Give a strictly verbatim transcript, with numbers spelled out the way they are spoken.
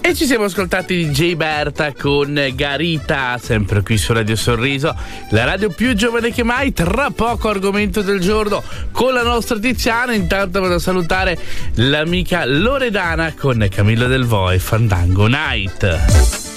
E ci siamo ascoltati D J Berta con Garita, sempre qui su Radio Sorriso, la radio più giovane che mai. Tra poco argomento del giorno con la nostra Tiziana. Intanto vado a salutare l'amica Loredana con Camillo Del Vo e Fandango Night.